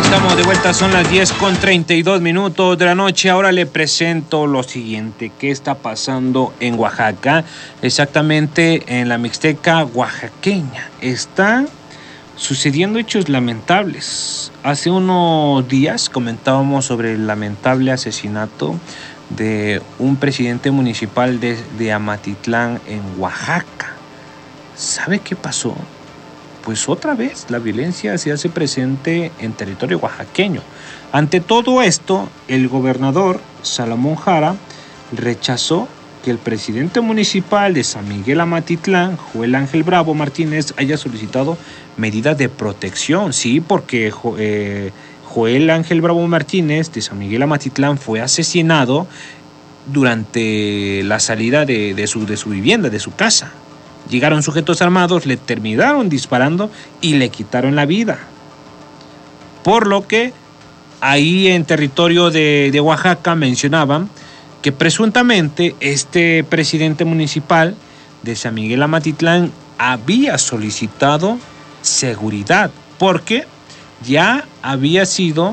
Estamos de vuelta, son las 10:32 de la noche. Ahora le presento lo siguiente. ¿Qué está pasando en Oaxaca? Exactamente en la Mixteca oaxaqueña. Están sucediendo hechos lamentables. Hace unos días comentábamos sobre el lamentable asesinato de un presidente municipal de Amatitlán en Oaxaca. ¿Sabe qué pasó? Pues otra vez la violencia se hace presente en territorio oaxaqueño. Ante todo esto, el gobernador Salomón Jara rechazó que el presidente municipal de San Miguel Amatitlán, Joel Ángel Bravo Martínez, haya solicitado medidas de protección. Sí, porque Joel Ángel Bravo Martínez de San Miguel Amatitlán fue asesinado durante la salida de su vivienda, de su casa. Llegaron sujetos armados, le terminaron disparando y le quitaron la vida. Por lo que ahí en territorio de Oaxaca mencionaban que presuntamente este presidente municipal de San Miguel Amatitlán había solicitado seguridad porque ya había sido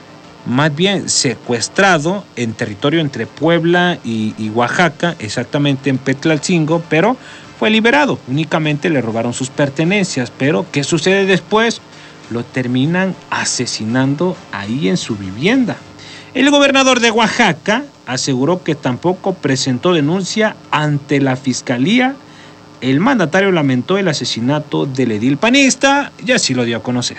más bien secuestrado en territorio entre Puebla y Oaxaca, exactamente en Petlalcingo, pero fue liberado. Únicamente le robaron sus pertenencias, pero ¿qué sucede después? Lo terminan asesinando ahí en su vivienda. El gobernador de Oaxaca aseguró que tampoco presentó denuncia ante la fiscalía. El mandatario lamentó el asesinato del edil panista y así lo dio a conocer.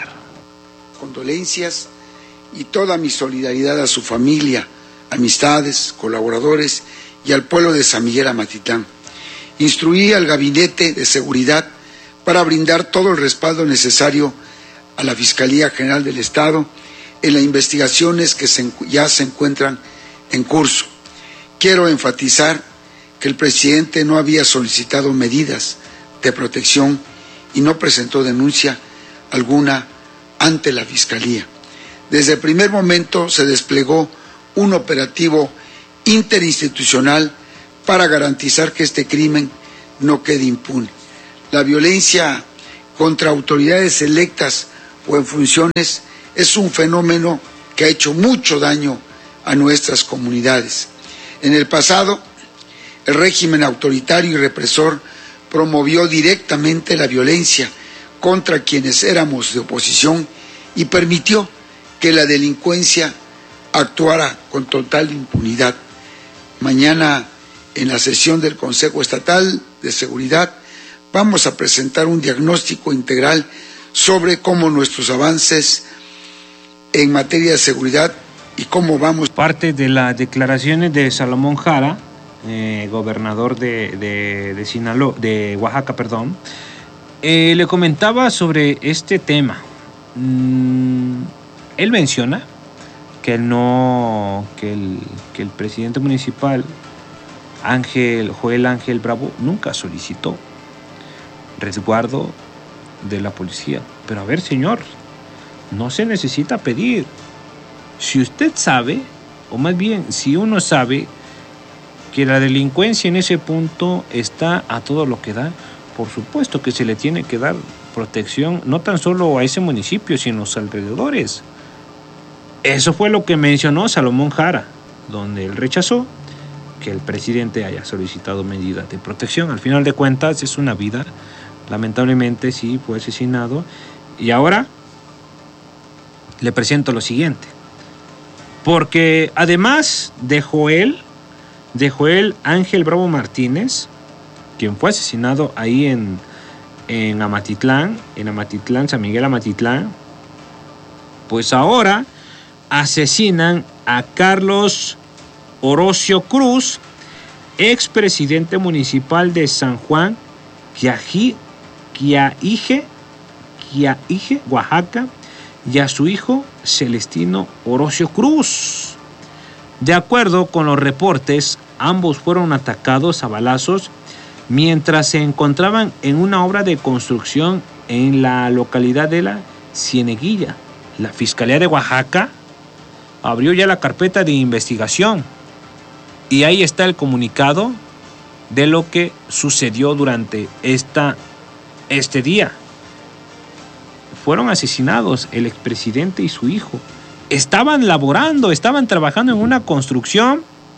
Condolencias y toda mi solidaridad a su familia, amistades, colaboradores y al pueblo de San Miguel Amatitlán. Instruí al Gabinete de Seguridad para brindar todo el respaldo necesario a la Fiscalía General del Estado en las investigaciones que ya se encuentran en curso. Quiero enfatizar que el presidente no había solicitado medidas de protección y no presentó denuncia alguna ante la Fiscalía. Desde el primer momento se desplegó un operativo interinstitucional para garantizar que este crimen no quede impune. La violencia contra autoridades electas o en funciones es un fenómeno que ha hecho mucho daño a nuestras comunidades. En el pasado, el régimen autoritario y represor promovió directamente la violencia contra quienes éramos de oposición y permitió que la delincuencia actuara con total impunidad. Mañana, en la sesión del Consejo Estatal de Seguridad, vamos a presentar un diagnóstico integral sobre cómo nuestros avances en materia de seguridad y cómo vamos. Parte de las declaraciones de Salomón Jara, gobernador de Oaxaca, le comentaba sobre este tema. Él menciona que el presidente municipal Joel Ángel Bravo nunca solicitó resguardo de la policía. Pero a ver, señor, no se necesita pedir. Si usted sabe, o más bien, si uno sabe que la delincuencia en ese punto está a todo lo que da, por supuesto que se le tiene que dar protección, no tan solo a ese municipio, sino a los alrededores. Eso fue lo que mencionó Salomón Jara, donde él rechazó que el presidente haya solicitado medidas de protección. Al final de cuentas es una vida, lamentablemente sí fue asesinado. Y ahora le presento lo siguiente, porque además de Joel Ángel Bravo Martínez, quien fue asesinado ahí en Amatitlán, San Miguel Amatitlán, pues ahora asesinan a Carlos Orocio Cruz, expresidente municipal de San Juan Quiaije, Oaxaca, y a su hijo Celestino Orocio Cruz. De acuerdo con los reportes, ambos fueron atacados a balazos mientras se encontraban en una obra de construcción en la localidad de La Cieneguilla. La Fiscalía de Oaxaca abrió ya la carpeta de investigación y ahí está el comunicado de lo que sucedió durante este día. fueron asesinados el expresidente y su hijo. Estaban laborando, estaban trabajando en una construcción.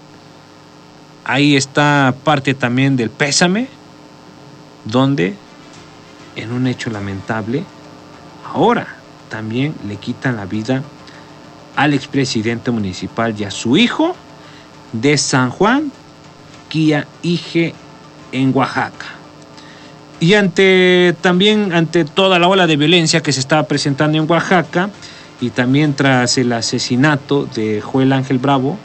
Ahí está parte también del pésame, donde en un hecho lamentable, ahora también le quitan la vida al expresidente municipal y a su hijo de San Juan, Quia Ige, en Oaxaca. Y ante toda la ola de violencia que se estaba presentando en Oaxaca, y también tras el asesinato de Joel Ángel Bravo,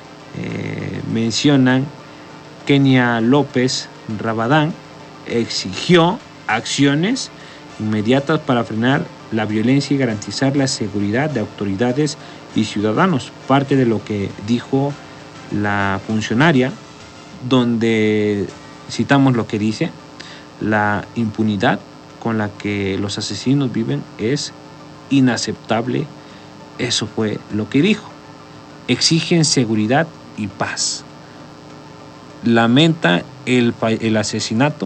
mencionan Kenia López Rabadán exigió acciones inmediatas para frenar la violencia y garantizar la seguridad de autoridades y ciudadanos. Parte de lo que dijo la funcionaria, donde citamos lo que dice: la impunidad con la que los asesinos viven es inaceptable. Eso fue lo que dijo. Exigen seguridad y paz. Lamenta el asesinato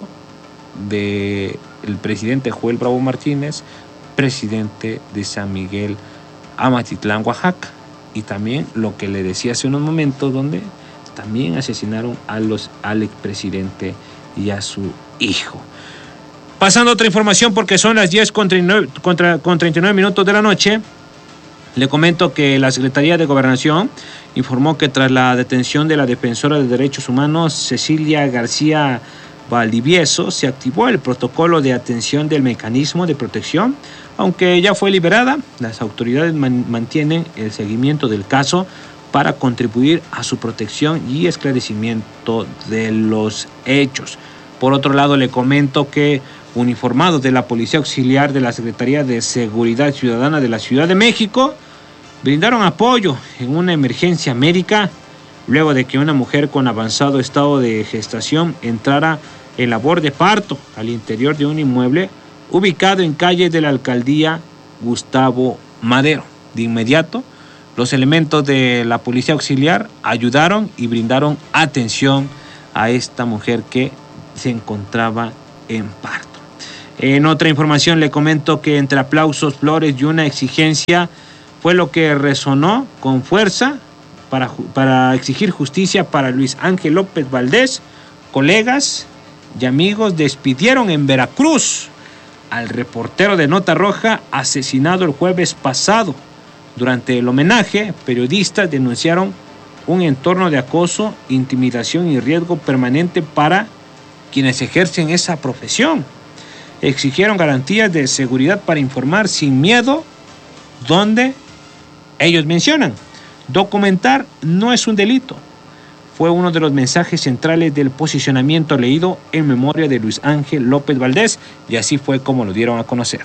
del presidente Joel Bravo Martínez, presidente de San Miguel Amatitlán, Oaxaca. Y también lo que le decía hace unos momentos, donde también asesinaron al expresidente y a su hijo. Pasando a otra información, porque son las 10:39 minutos de la noche, le comento que la Secretaría de Gobernación informó que tras la detención de la defensora de derechos humanos Cecilia García Valdivieso, se activó el protocolo de atención del mecanismo de protección. Aunque ya fue liberada, las autoridades mantienen el seguimiento del caso para contribuir a su protección y esclarecimiento de los hechos. Por otro lado, le comento que uniformados de la Policía Auxiliar de la Secretaría de Seguridad Ciudadana de la Ciudad de México brindaron apoyo en una emergencia médica luego de que una mujer con avanzado estado de gestación entrara en labor de parto al interior de un inmueble ubicado en calle de la alcaldía Gustavo Madero. De inmediato, los elementos de la Policía Auxiliar ayudaron y brindaron atención a esta mujer que se encontraba en parto. En otra información le comento que entre aplausos, flores y una exigencia fue lo que resonó con fuerza para exigir justicia para Luis Ángel López Valdés. Colegas y amigos despidieron en Veracruz al reportero de Nota Roja asesinado el jueves pasado. Durante el homenaje, periodistas denunciaron un entorno de acoso, intimidación y riesgo permanente para quienes ejercen esa profesión. Exigieron garantías de seguridad para informar sin miedo, donde ellos mencionan: documentar no es un delito. Fue uno de los mensajes centrales del posicionamiento leído en memoria de Luis Ángel López Valdés, y así fue como lo dieron a conocer.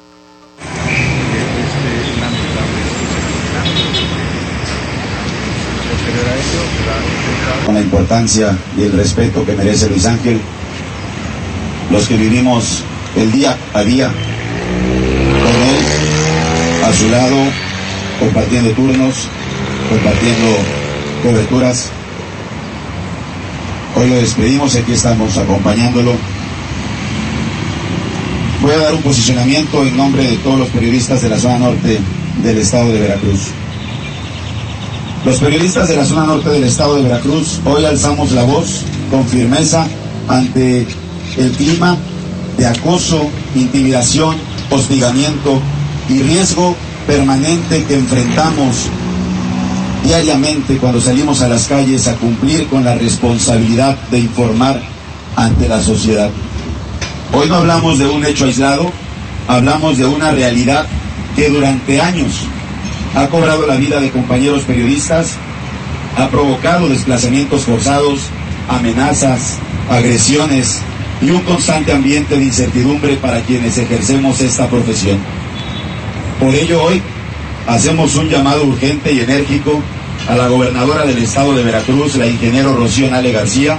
Con la importancia y el respeto que merece Luis Ángel, los que vivimos el día a día con él, a su lado, compartiendo turnos, compartiendo coberturas. Hoy lo despedimos y aquí estamos acompañándolo. Voy a dar un posicionamiento en nombre de todos los periodistas de la zona norte del estado de Veracruz. Los periodistas de la zona norte del estado de Veracruz hoy alzamos la voz con firmeza ante el clima de acoso, intimidación, hostigamiento y riesgo permanente que enfrentamos diariamente cuando salimos a las calles a cumplir con la responsabilidad de informar ante la sociedad. Hoy no hablamos de un hecho aislado, hablamos de una realidad que durante años ha cobrado la vida de compañeros periodistas, ha provocado desplazamientos forzados, amenazas, agresiones y un constante ambiente de incertidumbre para quienes ejercemos esta profesión. Por ello hoy hacemos un llamado urgente y enérgico a la gobernadora del estado de Veracruz, la ingeniero Rocío Nale García,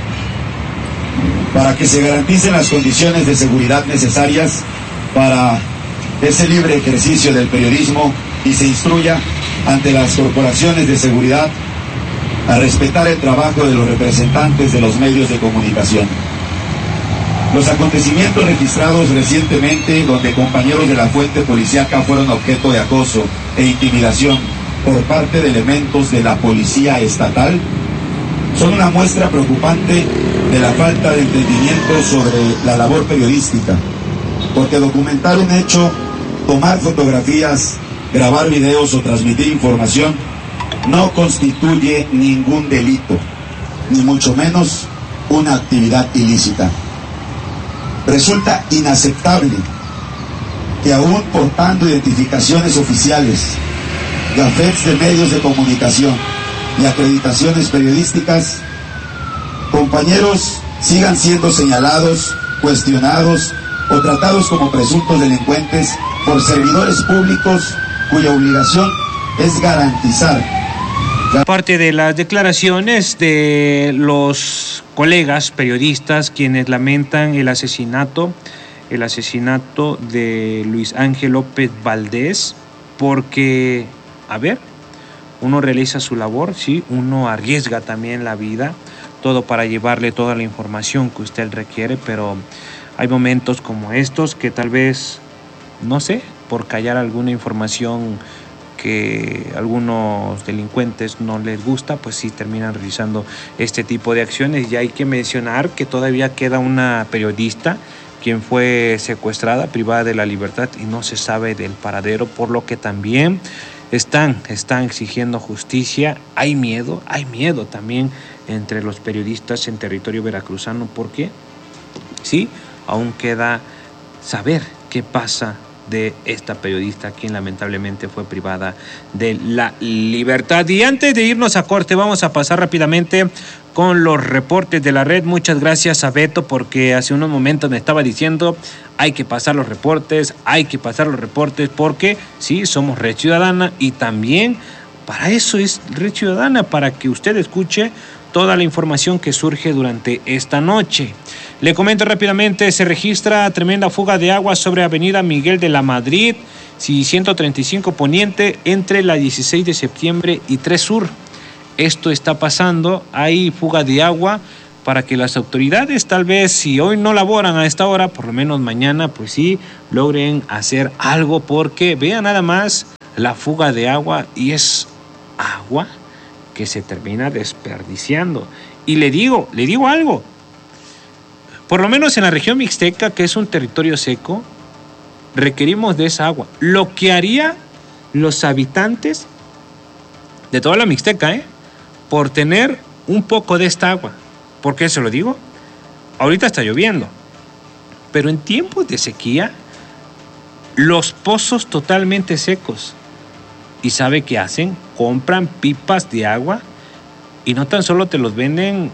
para que se garanticen las condiciones de seguridad necesarias para ese libre ejercicio del periodismo y se instruya ante las corporaciones de seguridad a respetar el trabajo de los representantes de los medios de comunicación. Los acontecimientos registrados recientemente, donde compañeros de la fuente policíaca fueron objeto de acoso e intimidación por parte de elementos de la policía estatal, son una muestra preocupante de la falta de entendimiento sobre la labor periodística, porque documentar un hecho, tomar fotografías, grabar videos o transmitir información no constituye ningún delito, ni mucho menos una actividad ilícita. Resulta inaceptable que aún portando identificaciones oficiales, gafetes de medios de comunicación y acreditaciones periodísticas, compañeros sigan siendo señalados, cuestionados o tratados como presuntos delincuentes por servidores públicos cuya obligación es garantizar. Parte de las declaraciones de los colegas periodistas quienes lamentan el asesinato de Luis Ángel López Valdés, porque, a ver, uno realiza su labor, sí, uno arriesga también la vida, todo para llevarle toda la información que usted requiere, pero hay momentos como estos que tal vez, no sé, por callar alguna información que algunos delincuentes no les gusta, pues sí terminan realizando este tipo de acciones. Y hay que mencionar que todavía queda una periodista quien fue secuestrada, privada de la libertad y no se sabe del paradero, por lo que también están exigiendo justicia. Hay miedo también entre los periodistas en territorio veracruzano, porque sí, aún queda saber qué pasa de esta periodista quien lamentablemente fue privada de la libertad. Y antes de irnos a corte, vamos a pasar rápidamente con los reportes de la red. Muchas gracias a Beto, porque hace unos momentos me estaba diciendo hay que pasar los reportes, porque sí, somos Red Ciudadana y también para eso es Red Ciudadana, para que usted escuche toda la información que surge durante esta noche. Le comento rápidamente, se registra tremenda fuga de agua sobre Avenida Miguel de la Madrid, 135 Poniente, entre la 16 de septiembre y 3 Sur. Esto está pasando, hay fuga de agua para que las autoridades, tal vez si hoy no laboran a esta hora, por lo menos mañana, pues sí, logren hacer algo, porque vean nada más la fuga de agua y es agua que se termina desperdiciando. Y le digo algo, por lo menos en la región mixteca, que es un territorio seco, requerimos de esa agua. Lo que haría los habitantes de toda la mixteca, por tener un poco de esta agua. ¿Por qué se lo digo? Ahorita está lloviendo, pero en tiempos de sequía, los pozos totalmente secos. ¿Y sabe qué hacen? Compran pipas de agua y no tan solo te los venden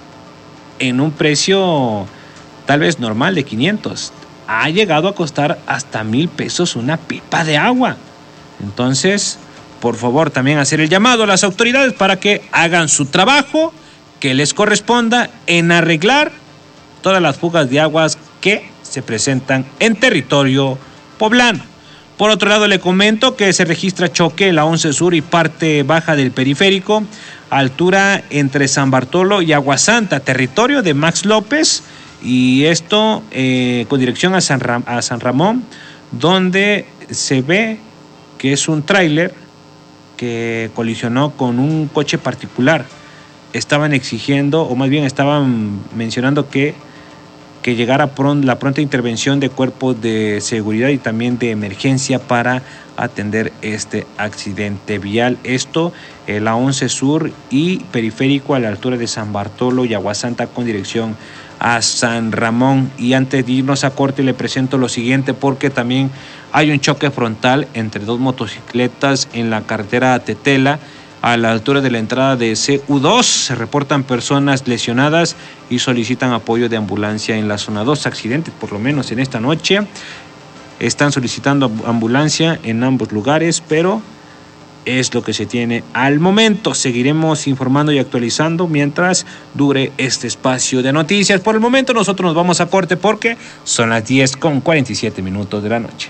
en un precio tal vez normal de 500. Ha llegado a costar hasta 1,000 pesos una pipa de agua. Entonces, por favor, también hacer el llamado a las autoridades para que hagan su trabajo que les corresponda en arreglar todas las fugas de aguas que se presentan en territorio poblano. Por otro lado, le comento que se registra choque en la 11 Sur y parte baja del periférico, altura entre San Bartolo y Aguasanta, territorio de Max López, y esto con dirección a San Ramón, donde se ve que es un tráiler que colisionó con un coche particular. Estaban exigiendo, o más bien estaban mencionando que llegara la pronta intervención de cuerpos de seguridad y también de emergencia para atender este accidente vial. Esto, la 11 Sur y periférico a la altura de San Bartolo y Aguasanta con dirección a San Ramón. Y antes de irnos a corte le presento lo siguiente, porque también hay un choque frontal entre dos motocicletas en la carretera Tetela, a la altura de la entrada de CU2. Se reportan personas lesionadas y solicitan apoyo de ambulancia en la zona 2. Accidentes, por lo menos en esta noche. Están solicitando ambulancia en ambos lugares, pero es lo que se tiene al momento. Seguiremos informando y actualizando mientras dure este espacio de noticias. Por el momento nosotros nos vamos a corte porque son las 10:47 de la noche.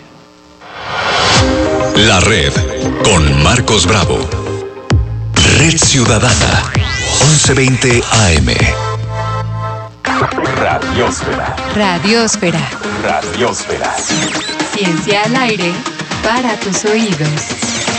La Red con Marcos Bravo. Red Ciudadana, 1120 AM. Radiosfera. Radiosfera. Radiosfera. Ciencia al aire para tus oídos.